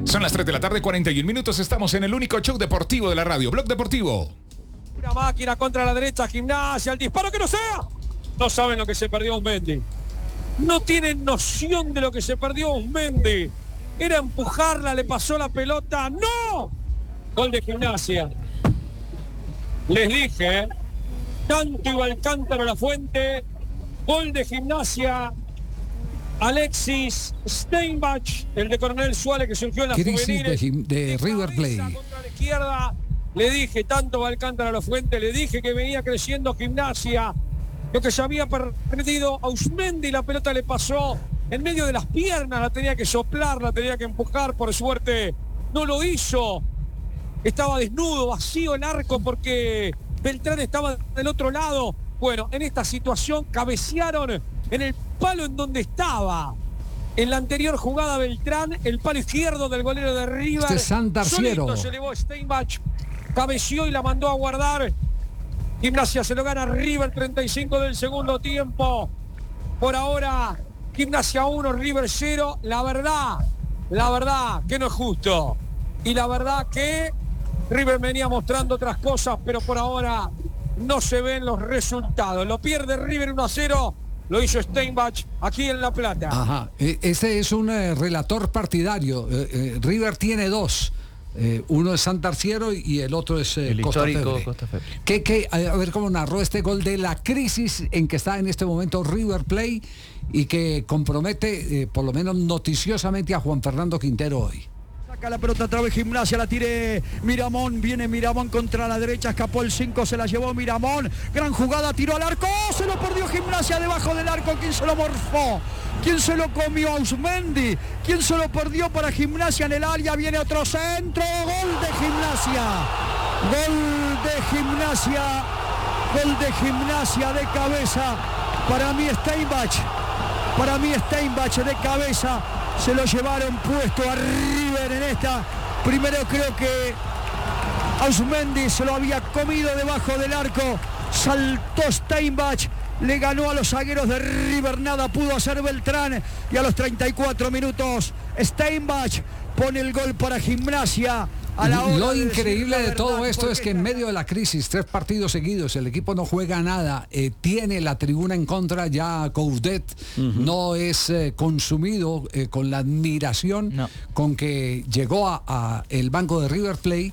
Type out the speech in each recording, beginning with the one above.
Son las 3 de la tarde, 41 minutos. Estamos en el único show deportivo de la radio, Blog Deportivo. Una máquina contra la derecha, Gimnasia, el disparo que no sea. No saben lo que se perdió Osmendi. No tienen noción de lo que se perdió Osmendi. Era empujarla, le pasó la pelota. ¡No! Gol de Gimnasia. Les dije, tanto iba Alcántara a la fuente. Gol de Gimnasia. Alexis Steinbach, el de Coronel Suárez que surgió en la juvenil de River Plate. Contra la izquierda. Le dije, tanto va Alcántara a la fuente, le dije que venía creciendo Gimnasia. Lo que se había perdido a Usmendi, la pelota le pasó en medio de las piernas, la tenía que soplar, la tenía que empujar, por suerte no lo hizo. Estaba desnudo, vacío el arco porque Beltrán estaba del otro lado. Bueno, en esta situación cabecearon en el palo en donde estaba. En la anterior jugada Beltrán, el palo izquierdo del golero de River. Este es Santarciero. Solito se elevó Steinbach, cabeció y la mandó a guardar. Gimnasia se lo gana River, 35 del segundo tiempo. Por ahora, Gimnasia 1, River 0. La verdad que no es justo. Y la verdad que River venía mostrando otras cosas, pero por ahora no se ven los resultados. Lo pierde River 1-0. Lo hizo Steinbach aquí en La Plata. Ajá. Este es un relator partidario. River tiene dos. Uno es Santarciero y el otro es el Costa histórico Febre. Costa Febre. A ver cómo narró este gol de la crisis en que está en este momento River Plate y que compromete, por lo menos noticiosamente, a Juan Fernando Quintero hoy. Saca la pelota otra vez Gimnasia, la tire Miramón, viene Miramón contra la derecha, escapó el 5, se la llevó Miramón, gran jugada, tiró al arco, se lo perdió Gimnasia debajo del arco, ¿quién se lo morfó? ¿Quién se lo comió? Ausmendi. ¿Quién se lo perdió para Gimnasia en el área? Viene otro centro, gol de Gimnasia. Gol de Gimnasia. Gol de Gimnasia de cabeza. Para mí Steinbach de cabeza. Se lo llevaron puesto a River en esta. Primero creo que Ausmendi se lo había comido debajo del arco. Saltó Steinbach. Le ganó a los zagueros de River, nada pudo hacer Beltrán. Y a los 34 minutos, Steinbach pone el gol para Gimnasia. Lo increíble de todo esto es que en medio de la crisis, 3 partidos seguidos, el equipo no juega nada, tiene la tribuna en contra, ya Coudet no es consumido con la admiración con que llegó a el banco de River Plate.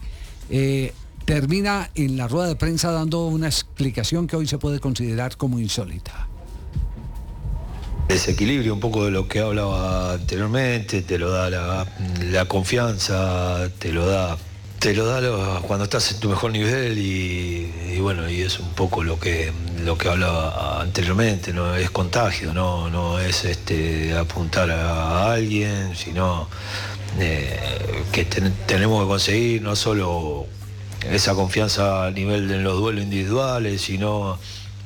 Termina en la rueda de prensa dando una explicación que hoy se puede considerar como insólita. Desequilibrio un poco de lo que hablaba anteriormente, te lo da la confianza, te lo da cuando estás en tu mejor nivel y bueno, y es un poco lo que hablaba anteriormente, no es contagio, no es apuntar a alguien, sino que tenemos que conseguir no solo esa confianza a nivel de los duelos individuales, sino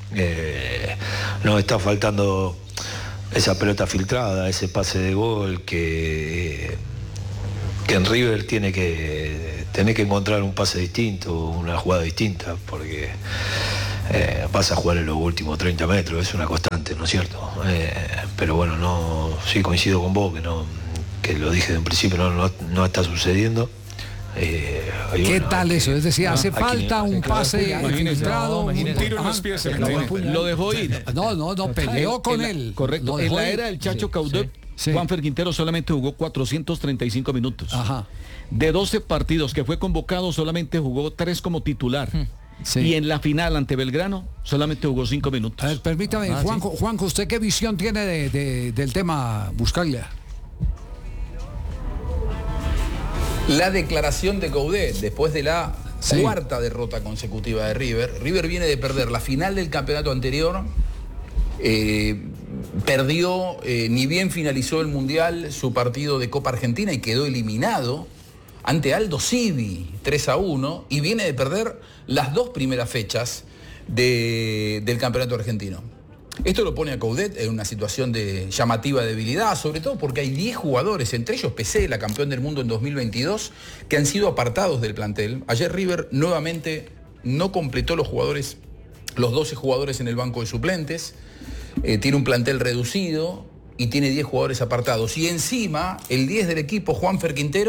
nos está faltando esa pelota filtrada, ese pase de gol que en River tiene que encontrar un pase distinto, una jugada distinta, porque vas a jugar en los últimos 30 metros, es una constante, ¿no es cierto? Pero bueno, sí coincido con vos, que lo dije de un principio, no está sucediendo. ¿Qué tal eso? Es decir, hace falta un pase filtrado, un tiro en los pies. Lo dejó ir. No, peleó con él. Correcto. En la era del Chacho Coudet, Juanfer Quintero solamente jugó 435 minutos. Ajá. De 12 partidos que fue convocado, solamente jugó 3 como titular. Sí. Y en la final ante Belgrano solamente jugó 5 minutos. A ver, permítame, Juanjo, ¿usted qué visión tiene del tema Buscaglia? La declaración de Coudet después de la cuarta derrota consecutiva de River. River viene de perder la final del campeonato anterior. Perdió, ni bien finalizó el Mundial, su partido de Copa Argentina y quedó eliminado ante Aldo Civi, 3-1, y viene de perder las 2 primeras fechas del campeonato argentino. Esto lo pone a Coudet en una situación de llamativa debilidad, sobre todo porque hay 10 jugadores, entre ellos Pesela, campeón del mundo en 2022, que han sido apartados del plantel. Ayer River nuevamente no completó los 12 jugadores en el banco de suplentes, tiene un plantel reducido y tiene 10 jugadores apartados. Y encima, el 10 del equipo, Juanfer Quintero,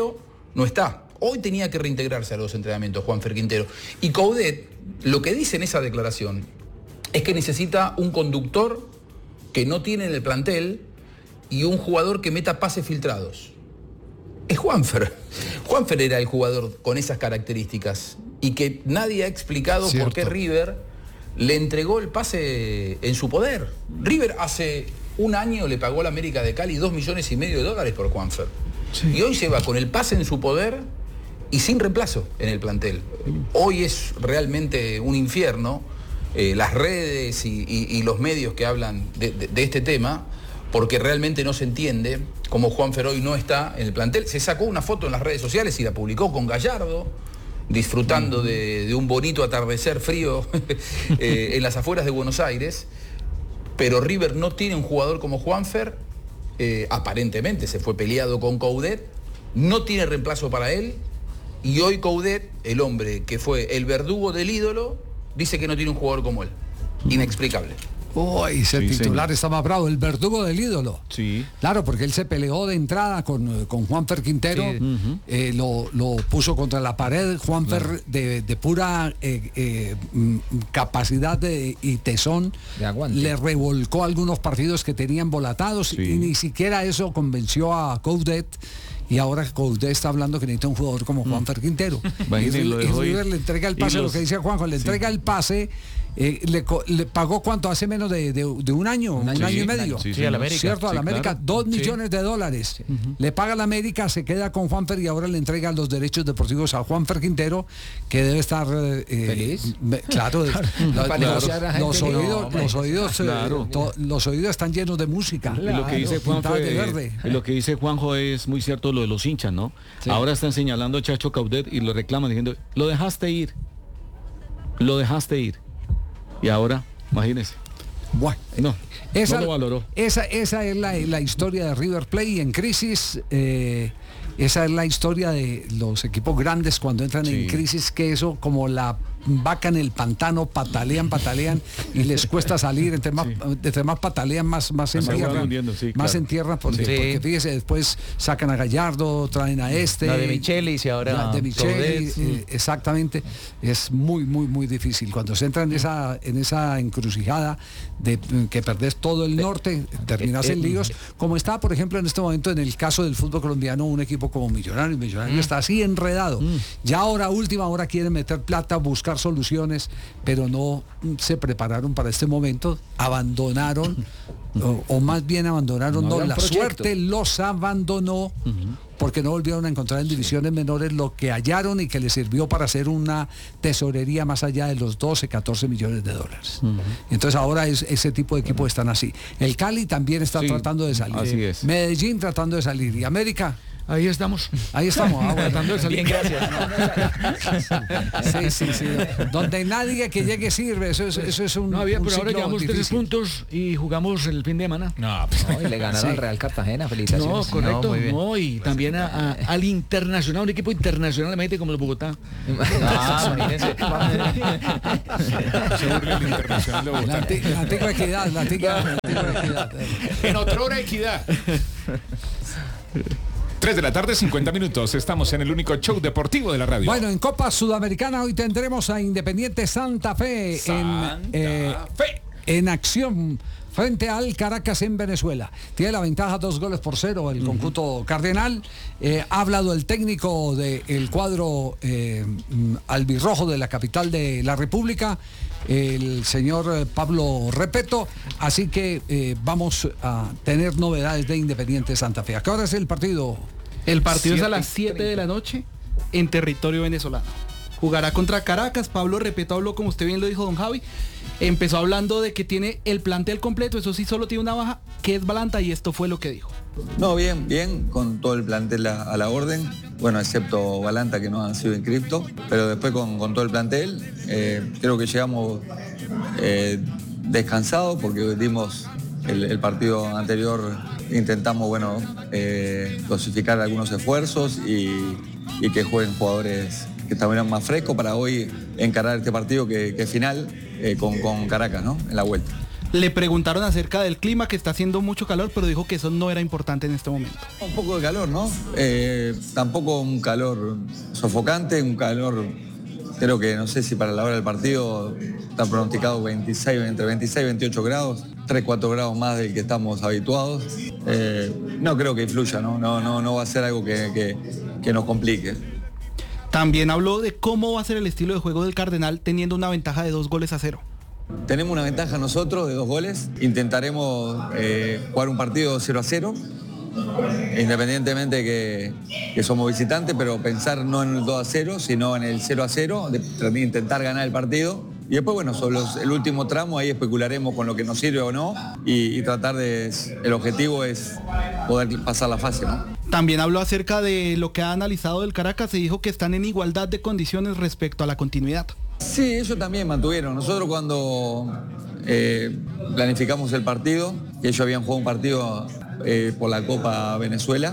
no está. Hoy tenía que reintegrarse a los entrenamientos Juanfer Quintero. Y Coudet, lo que dice en esa declaración es que necesita un conductor que no tiene en el plantel y un jugador que meta pases filtrados. Es Juanfer. Juanfer era el jugador con esas características y que nadie ha explicado por qué River le entregó el pase en su poder. River hace un año le pagó a la América de Cali $2,5 millones por Juanfer. Sí. Y hoy se va con el pase en su poder y sin reemplazo en el plantel. Hoy es realmente un infierno las redes y los medios que hablan de este tema, porque realmente no se entiende cómo Juanfer hoy no está en el plantel. Se sacó una foto en las redes sociales y la publicó con Gallardo, disfrutando de un bonito atardecer frío en las afueras de Buenos Aires, pero River no tiene un jugador como Juanfer, aparentemente se fue peleado con Coudet, no tiene reemplazo para él, y hoy Coudet, el hombre que fue el verdugo del ídolo, dice que no tiene un jugador como él. Inexplicable. Uy, ese titular está más bravo, el verdugo del ídolo. Sí. Claro, porque él se peleó de entrada con Juanfer Quintero, lo puso contra la pared. Juanfer de pura capacidad y tesón, le revolcó algunos partidos que tenían volatados y ni siquiera eso convenció a Coudet. Y ahora Coudet está hablando que necesita un jugador como Juanfer Quintero. Y River le entrega el pase, lo que dice Juanjo, le entrega el pase. Le pagó ¿cuánto? Hace menos de un año, un año y medio. Sí, a la América. ¿Cierto? A la América, claro. $2 millones. Sí. Le paga a la América, se queda con Juanfer y ahora le entrega los derechos deportivos a Juanfer Quintero, que debe estar feliz. Claro, los oídos están llenos de música. Claro. Lo que dice Juanjo es muy cierto, lo de los hinchas, ¿no? Sí. Ahora están señalando a Chacho Coudet y lo reclaman diciendo, lo dejaste ir. Y ahora, imagínese. Bueno, no lo valoró. Esa es la historia de River Plate en crisis. Esa es la historia de los equipos grandes cuando entran en crisis, que eso como la vaca en el pantano, patalean y les cuesta salir. Entre más patalean, más se entierran, porque fíjese, después sacan a Gallardo, traen a la de Michelis y ahora de Michelis, exactamente. Es muy difícil cuando se entra en esa encrucijada de que perdés todo el norte, terminás en líos, como está por ejemplo en este momento en el caso del fútbol colombiano, un equipo como Millonarios está así enredado. Ya última hora quieren meter plata, buscar soluciones, pero no se prepararon para este momento, abandonaron o más bien abandonaron, la suerte los abandonó porque no volvieron a encontrar en divisiones menores lo que hallaron y que les sirvió para hacer una tesorería más allá de los 12, 14 millones de dólares. Entonces ahora ese tipo de equipos están así. El Cali también está tratando de salir. Así es. Medellín tratando de salir. ¿Y América? Ahí estamos. Tratando de salir. Bien, gracias. Sí. Donde nadie que llegue sirve. Eso es un. No había, pero ahora llevamos difícil. 3 puntos y jugamos el fin de semana. Y le ganaron al Real Cartagena. Felicitaciones. No, correcto. Y también al Internacional, un equipo internacionalmente como el Bogotá. Imagínense. La antigua Equidad. En otra hora Equidad. 3 de la tarde, 50 minutos. Estamos en el único show deportivo de la radio. Bueno, en Copa Sudamericana hoy tendremos a Independiente Santa Fe en acción frente al Caracas en Venezuela. Tiene la ventaja 2-0 el conjunto cardenal. Ha hablado el técnico del cuadro albirrojo de la capital de la República, el señor Pablo Repeto, así que vamos a tener novedades de Independiente Santa Fe. ¿A qué hora es el partido? El partido es a las 7 de la noche en territorio venezolano. Jugará contra Caracas. Pablo Repeto habló, como usted bien lo dijo, don Javi. Empezó hablando de que tiene el plantel completo, eso sí, solo tiene una baja, que es Balanta, y esto fue lo que dijo. No, bien, con todo el plantel a la orden. Bueno, excepto Balanta, que no ha sido inscripto, pero después con todo el plantel. Creo que llegamos descansados porque dimos el partido anterior, intentamos, dosificar algunos esfuerzos y que jueguen jugadores que estuvieran más frescos para hoy encarar este partido que es final con Caracas, ¿no? En la vuelta. Le preguntaron acerca del clima, que está haciendo mucho calor, pero dijo que eso no era importante en este momento. Un poco de calor, ¿no? Tampoco un calor sofocante, un calor, creo que no sé si para la hora del partido está pronosticado entre 26 y 28 grados, 3-4 grados más del que estamos habituados. No creo que influya, ¿no? No va a ser algo que nos complique. También habló de cómo va a ser el estilo de juego del Cardenal teniendo una ventaja de 2-0. Tenemos una ventaja nosotros de 2 goles. Intentaremos jugar un partido 0-0, independientemente que somos visitantes, pero pensar no en el 2-0, sino en el 0-0, de intentar ganar el partido. Y después, bueno, sobre el último tramo, ahí especularemos con lo que nos sirve o no y tratar el objetivo es poder pasar la fase, ¿no? También habló acerca de lo que ha analizado del Caracas y dijo que están en igualdad de condiciones respecto a la continuidad. Sí, ellos también mantuvieron. Nosotros cuando planificamos el partido, ellos habían jugado un partido por la Copa Venezuela,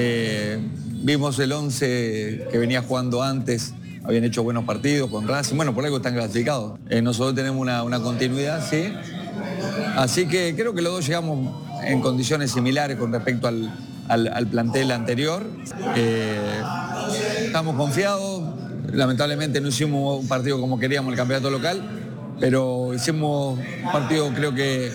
vimos el 11 que venía jugando antes, habían hecho buenos partidos con Racing, bueno, por algo están clasificados. Nosotros tenemos una continuidad, sí. Así que creo que los dos llegamos en condiciones similares con respecto al plantel anterior. Estamos confiados. Lamentablemente no hicimos un partido como queríamos el campeonato local, pero hicimos un partido, creo que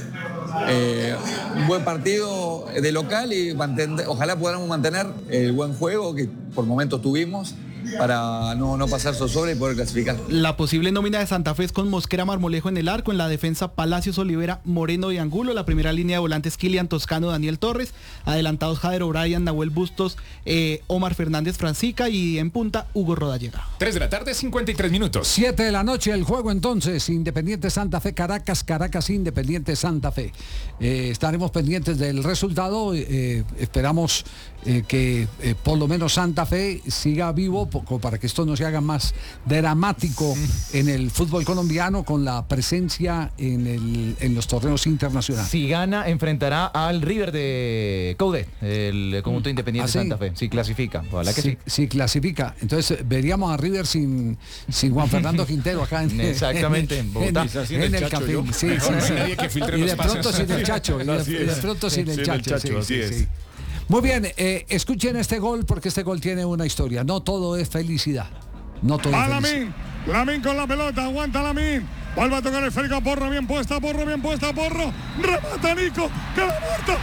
un buen partido de local y ojalá podamos mantener el buen juego que por momentos tuvimos para no pasar zozobra y poder clasificar. La posible nómina de Santa Fe es con Mosquera, Marmolejo en el arco, en la defensa Palacios, Olivera, Moreno y Angulo, la primera línea de volantes Kilian Toscano, Daniel Torres, adelantados Jader O'Brien, Nahuel Bustos, Omar Fernández Francica y en punta Hugo Rodallega. 3 de la tarde, 53 minutos. 7 de la noche el juego entonces, Independiente Santa Fe, Caracas Independiente Santa Fe. Estaremos pendientes del resultado, esperamos que por lo menos Santa Fe siga vivo para que esto no se haga más dramático en el fútbol colombiano con la presencia en los torneos internacionales. Si gana, enfrentará al River de Coudet, el conjunto Independiente Santa Fe. Si clasifica, ojalá que sí. Si clasifica, entonces veríamos a River sin Juan Fernando Quintero acá en Bogotá. En el Campín. Sí. Y de pronto sin el Chacho. De pronto sin el Chacho. Sí. Muy bien, escuchen este gol porque este gol tiene una historia. No todo es felicidad. No todo es felicidad. Lamín con la pelota, aguanta Lamín. Vuelve a tocar el esférico a Porro, bien puesta, Porro. Remata Nico, que la muerta.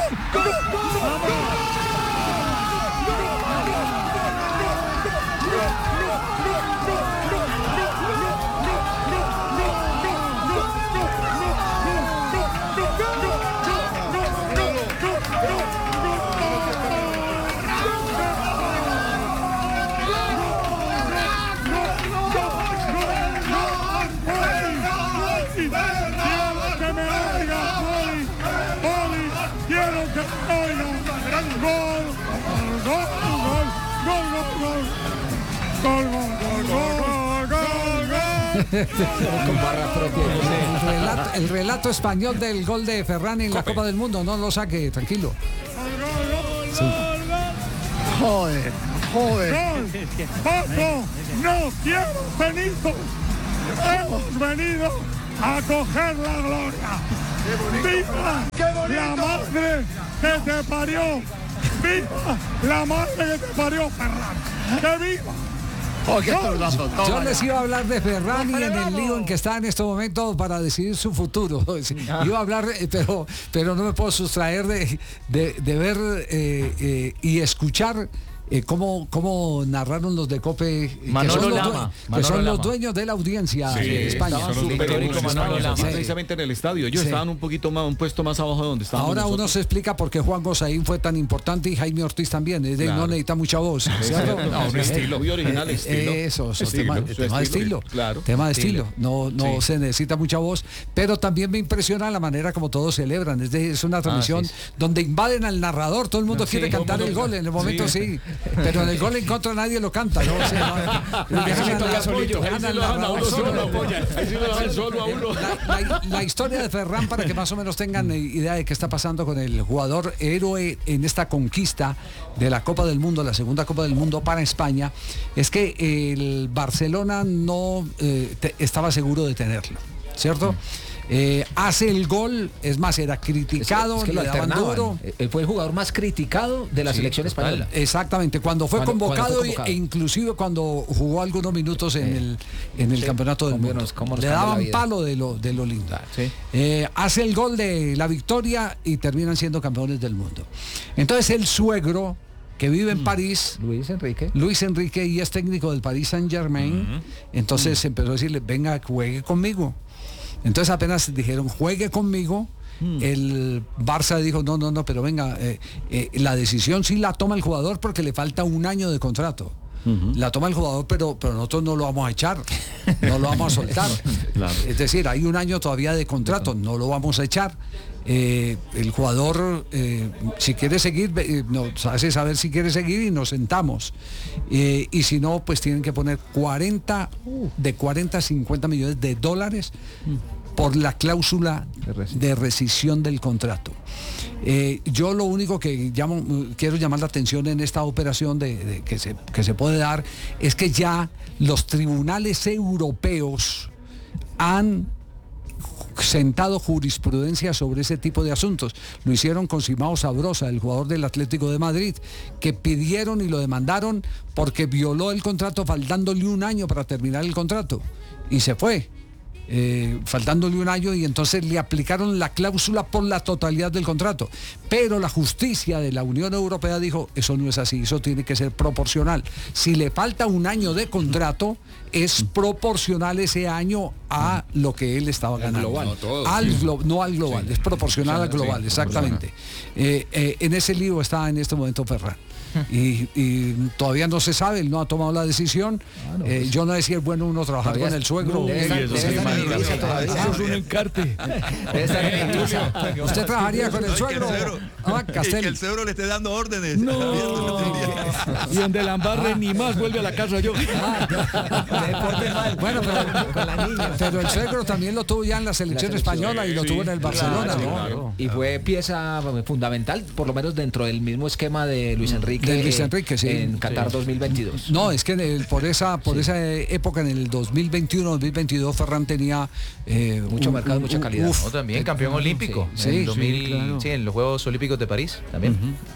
¡Gol! El relato español del gol de Ferran en la Copa del Mundo, no lo saque, tranquilo. Sí. Joder. Paco, no quiero Benito. Hemos venido a coger la gloria. ¡Viva la madre que te parió! ¡Viva la madre que te parió, Ferran! ¡Que viva! Yo les iba a hablar de Ferran y en el lío en que está en este momento para decidir su futuro. Iba a hablar, pero no me puedo sustraer de ver y escuchar cómo narraron los de COPE, que son los dueños de la audiencia de España. Precisamente en el estadio. Ellos estaban un puesto más abajo de donde estaban. Ahora uno se explica por qué Juan Gozaín fue tan importante y Jaime Ortiz también. No necesita mucha voz. Un estilo muy original. Tema de estilo. Claro. Tema de estilo. No se necesita mucha voz. Pero también me impresiona la manera como todos celebran. Es una transmisión donde invaden al narrador. Todo el mundo quiere cantar el gol. En el momento sí. Pero en el gol en contra nadie lo canta, ¿no? La historia de Ferran, para que más o menos tengan idea de qué está pasando con el jugador héroe en esta conquista de la Copa del Mundo, la segunda Copa del Mundo para España, es que el Barcelona no estaba seguro de tenerlo, ¿cierto? hace el gol, es más, era criticado, es que lo le daban duro. Fue el jugador más criticado de la selección española. Exactamente, cuando fue convocado e inclusive cuando jugó algunos minutos en el campeonato del mundo. Le daban palo de lo lindo. Hace el gol de la victoria y terminan siendo campeones del mundo. Entonces el suegro, que vive en París, Luis Enrique, y es técnico del Paris Saint-Germain, entonces empezó a decirle, venga, juegue conmigo. Entonces apenas dijeron, juegue conmigo, el Barça dijo, no, pero venga, la decisión sí la toma el jugador porque le falta un año de contrato. La toma el jugador, pero nosotros no lo vamos a echar, no lo vamos a soltar. Claro. Es decir, hay un año todavía de contrato, no lo vamos a echar. El jugador, si quiere seguir, nos hace saber si quiere seguir y nos sentamos. Y si no, pues tienen que poner 40 a 50 millones de dólares por la cláusula de rescisión del contrato. Yo lo único que quiero llamar la atención en esta operación que se puede dar es que ya los tribunales europeos han sentado jurisprudencia sobre ese tipo de asuntos. Lo hicieron con Simao Sabrosa, el jugador del Atlético de Madrid, que pidieron y lo demandaron porque violó el contrato faltándole un año para terminar el contrato y se fue. Faltándole un año, y entonces le aplicaron la cláusula por la totalidad del contrato, pero la justicia de la Unión Europea dijo, eso no es así, eso tiene que ser proporcional. Si le falta un año de contrato, es proporcional ese año a lo que él estaba ganando. Global. No al global, es proporcional al global, exactamente. En ese lío está en este momento Ferran. Y todavía no se sabe, él no ha tomado la decisión. Yo no sé si es bueno uno trabajar con el suegro. Eso es un encarte. ¿Usted trabajaría con el suegro? Que el suegro le esté dando órdenes. Y donde la embarre ni más vuelve a la casa yo. Bueno, pero el suegro también lo tuvo ya en la selección española y lo tuvo en el Barcelona, ¿no? Y fue pieza fundamental, por lo menos dentro del mismo esquema de Luis Enrique. Sí. En Qatar 2022. No, es que por esa época, en el 2021-2022, Ferran tenía mucho mercado, mucha calidad. También campeón olímpico. Sí, en los Juegos Olímpicos de París también.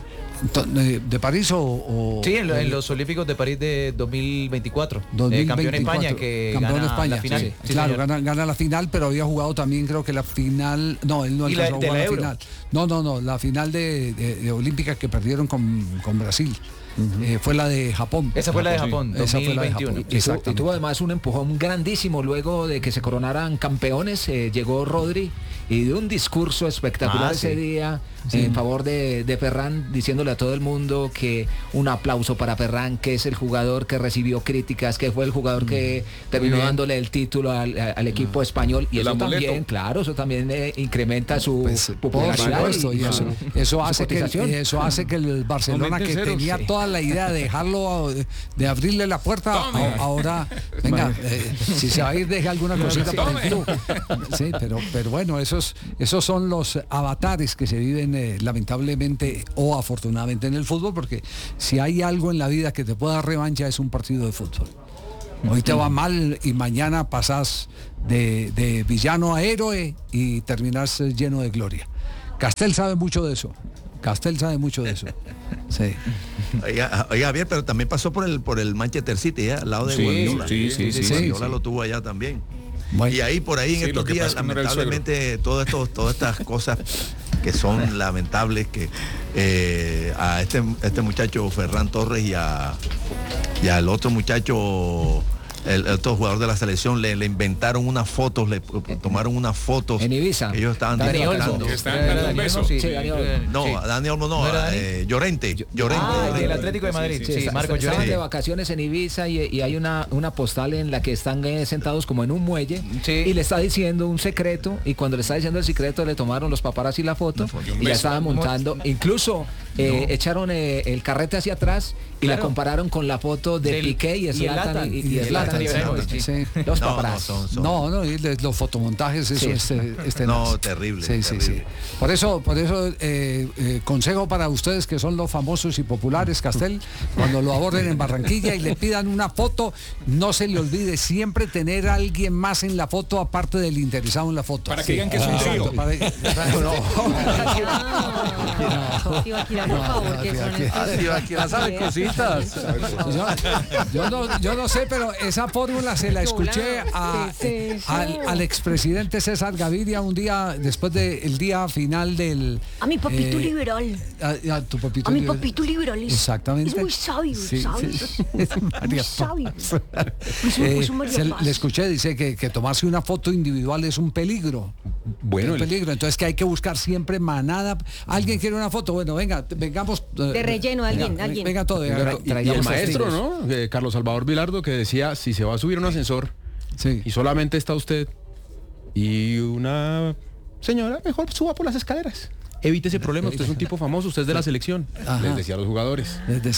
¿De París o...? Sí, en los Olímpicos de París de 2024. Campeón España, que campeón gana España, la final. Sí, claro, gana la final, pero había jugado también, creo que la final... No, él no alcanzó a jugar la final. No, la final de Olímpica que perdieron con Brasil. Fue la de Japón. Esa fue la de Japón, 2021. Y tuvo además un empujón grandísimo luego de que se coronaran campeones. Llegó Rodri y dio un discurso espectacular ese día en favor de Ferran, diciéndole a todo el mundo que un aplauso para Ferran, que es el jugador que recibió críticas, que fue el jugador que terminó dándole el título al equipo español, y eso también, claro, eso también incrementa su popularidad. Por supuesto, y eso hace que el Barcelona, que tenía toda la idea de dejarlo, de abrirle la puerta, ahora venga, si se va a ir, deje alguna cosita para el club. Sí, pero bueno, esos son los avatares que se viven lamentablemente o afortunadamente en el fútbol, porque si hay algo en la vida que te pueda dar revancha, es un partido de fútbol. Hoy te va mal y mañana pasás de villano a héroe y terminás lleno de gloria. Castel sabe mucho de eso. Sí. Oiga, Javier, pero también pasó por el Manchester City, al lado de Guardiola. Sí. Guardiola lo tuvo allá también. Bueno, y ahí por ahí en estos días, lamentablemente, todas estas cosas que son lamentables, que a este muchacho Ferran Torres y al otro muchacho, el otro jugador de la selección, le inventaron unas fotos, le tomaron unas fotos en Ibiza. Que ellos estaban disfrutando. Dani Olmo no, Llorente. El Atlético de Madrid. Marcos Llorente. Estaban de vacaciones en Ibiza y hay una postal en la que están sentados como en un muelle y le está diciendo un secreto, y cuando le está diciendo el secreto le tomaron los paparazzi la foto y ya estaban montando. Incluso echaron el carrete hacia atrás y la compararon con la foto de Piqué y Zlatan. Los paparazzi. Los fotomontajes, eso no, terrible. Sí. Por eso consejo para ustedes que son los famosos y populares, Castel, cuando lo aborden en Barranquilla y le pidan una foto, no se le olvide siempre tener a alguien más en la foto aparte del interesado en la foto. Para que digan que es un trío. ¿Sabe cositas? Yo no sé, pero esa fórmula se la escuché al expresidente César Gaviria un día después del día final del... A mi papito liberal. A mi papito liberal. Exactamente. Es muy sabio, María sabio. Le escuché, dice que tomarse una foto individual es un peligro. Bueno, entonces que hay que buscar siempre manada. ¿Alguien quiere una foto? Bueno, vengamos. De relleno, alguien. Venga todo. Y el maestro, ¿no? Carlos Salvador Vilardo, que decía, si se va a subir un ascensor y solamente está usted y una señora, mejor suba por las escaleras. Evite ese problema, usted es un tipo famoso, usted es de la selección. Les decía a los jugadores.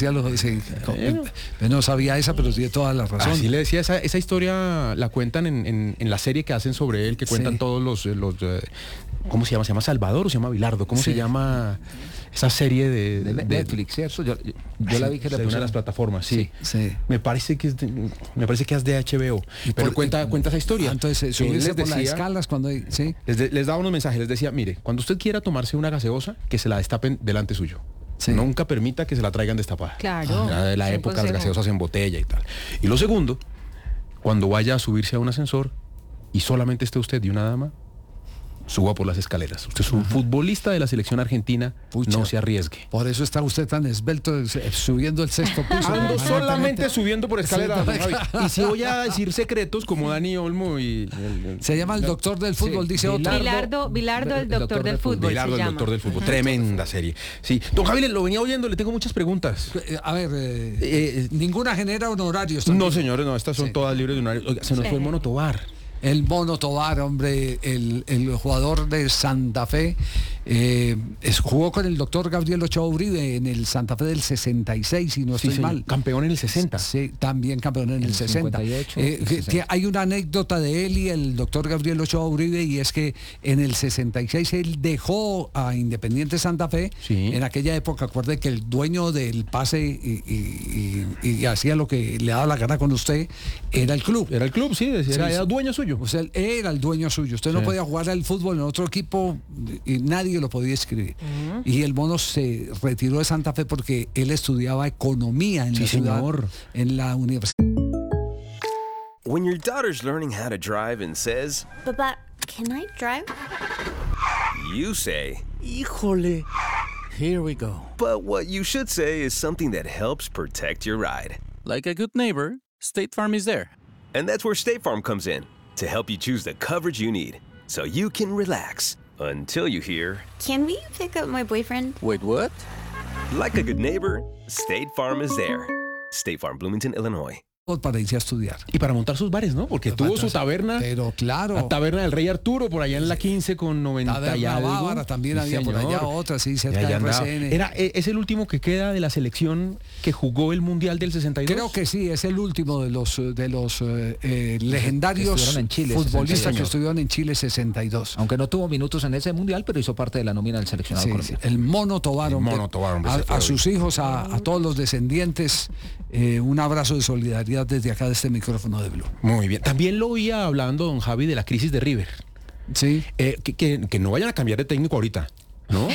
No sabía esa, pero tiene toda la razón. Así le decía, esa historia la cuentan en la serie que hacen sobre él, que cuentan todos los ¿cómo se llama? ¿Se llama Salvador o se llama Vilardo? ¿Cómo se llama esa serie de Netflix, ¿cierto? Yo la vi que de una de las plataformas, sí. Me parece que es de HBO. Pero cuenta esa historia. Entonces, subirse por las escalas cuando hay... Les daba unos mensajes, les decía, mire, cuando usted quiera tomarse una gaseosa, que se la destapen delante suyo. Nunca permita que se la traigan destapada. Claro. De la época, las gaseosas en botella y tal. Y lo segundo, cuando vaya a subirse a un ascensor y solamente esté usted y una dama, suba por las escaleras. Usted es un futbolista de la selección argentina, no se arriesgue. Por eso está usted tan esbelto subiendo el sexto piso. Ando solamente subiendo por escaleras, y si voy a decir secretos como Dani Olmo y... se llama El Doctor del Fútbol, dice otro. Bilardo, el Doctor del Fútbol. Bilardo, el Doctor del Fútbol. Tremenda serie. Sí. Don Javier, lo venía oyendo, le tengo muchas preguntas. A ver, ninguna genera honorarios. No, señores, no, estas son todas libres de honorarios. Oiga, se nos fue el Mono Tobar. El Mono Tobar, hombre, el jugador de Santa Fe, jugó con el doctor Gabriel Ochoa Uribe en el Santa Fe del 66, si no estoy mal. Campeón en el 60. Sí, también campeón en el 60. 58, hay una anécdota de él y el doctor Gabriel Ochoa Uribe, y es que en el 66 él dejó a Independiente Santa Fe. En aquella época, acuerde que el dueño del pase y hacía lo que le daba la gana con usted, era el club. Era el club, sí, era dueño suyo. O sea, él era el dueño suyo. Usted no podía jugar al fútbol en otro equipo y nadie lo podía escribir. Y el Mono se retiró de Santa Fe porque él estudiaba economía en la ciudad, en la universidad. When your daughter's learning how to drive and says, "Papá, can I drive?" You say, "Híjole, here we go." But what you should say is something that helps protect your ride. Like a good neighbor, State Farm is there. And that's where State Farm comes in, to help you choose the coverage you need, so you can relax until you hear, "Can we pick up my boyfriend?" Wait, what? Like a good neighbor, State Farm is there. State Farm, Bloomington, Illinois. Para irse a estudiar. Y para montar sus bares, ¿no? Porque tuvo su taberna. Pero claro. La taberna del Rey Arturo, por allá en la 15 con 90 y algo. Bávara también había por allá otra, sí, cerca de RCN. ¿Es el último que queda de la selección que jugó el Mundial del 62? Creo que sí, es el último de los legendarios futbolistas que estuvieron en Chile 62. Aunque no tuvo minutos en ese Mundial, pero hizo parte de la nómina del seleccionado colombiano. El Mono Tobar, hombre, a sus hijos, a todos los descendientes, un abrazo de solidaridad desde acá de este micrófono de Blue. Muy bien. También lo oía hablando don Javi de la crisis de River. Sí. Que no vayan a cambiar de técnico ahorita, ¿no?